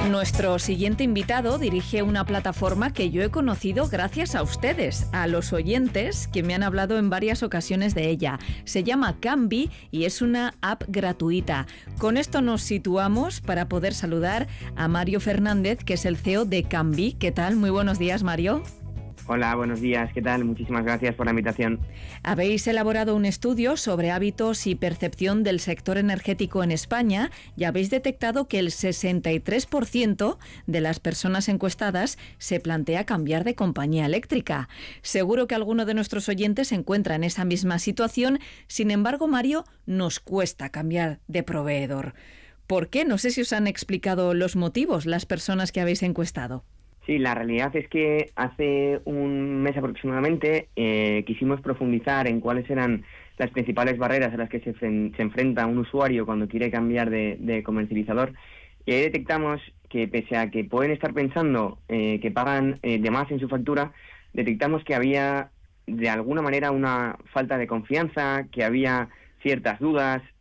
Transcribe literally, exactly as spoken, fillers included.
Nuestro siguiente invitado dirige una plataforma que yo he conocido gracias a ustedes, a los oyentes que me han hablado en varias ocasiones de ella. Se llama Cambly y es una app gratuita. Con esto nos situamos para poder saludar a Mario Fernández, que es el C E O de Cambly. ¿Qué tal? Muy buenos días, Mario. Hola, buenos días. ¿Qué tal? Muchísimas gracias por la invitación. Habéis elaborado un estudio sobre hábitos y percepción del sector energético en España y habéis detectado que el sesenta y tres por ciento de las personas encuestadas se plantea cambiar de compañía eléctrica. Seguro que alguno de nuestros oyentes se encuentra en esa misma situación. Sin embargo, Mario, nos cuesta cambiar de proveedor. ¿Por qué? No sé si os han explicado los motivos las personas que habéis encuestado. Sí, la realidad es que hace un mes aproximadamente eh, quisimos profundizar en cuáles eran las principales barreras a las que se, se enfrenta un usuario cuando quiere cambiar de, de comercializador, y ahí detectamos que pese a que pueden estar pensando eh, que pagan eh, de más en su factura, detectamos que había de alguna manera una falta de confianza, que había ciertas dudas